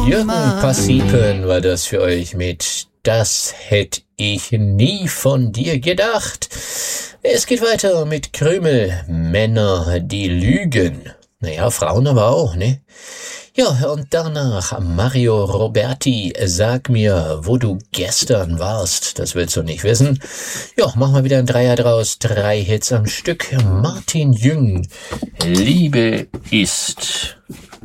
Jürgen Passipen war das für euch mit Das hätt ich nie von dir gedacht. Es geht weiter mit Krümel, Männer, die lügen. Naja, Frauen aber auch, ne? Ja, und danach Mario Roberti, Sag mir, wo du gestern warst. Das willst du nicht wissen. Ja, machen wir wieder ein Dreier draus. 3 Hits am Stück. Martin Jüng, Liebe ist...